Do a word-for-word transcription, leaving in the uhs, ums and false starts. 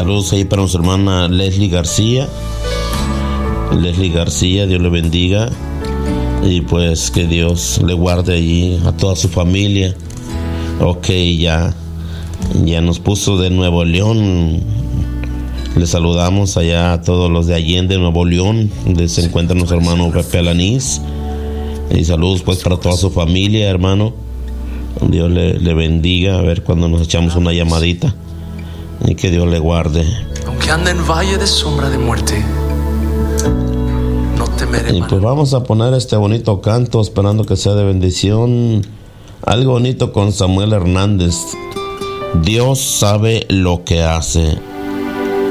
Saludos ahí para nuestra hermana Leslie García. Leslie García, Dios le bendiga. Y pues que Dios le guarde allí a toda su familia. Ok, ya, ya nos puso de Nuevo León. Le saludamos allá a todos los de Allende, Nuevo León, donde se encuentra nuestro hermano Pepe Alanís. Y saludos pues para toda su familia, hermano. Dios le, le bendiga. A ver cuando nos echamos una llamadita. Y que Dios le guarde. Aunque ande en valle de sombra de muerte, no temeré. Y pues vamos a poner este bonito canto, esperando que sea de bendición. Algo bonito con Samuel Hernández. Dios sabe lo que hace.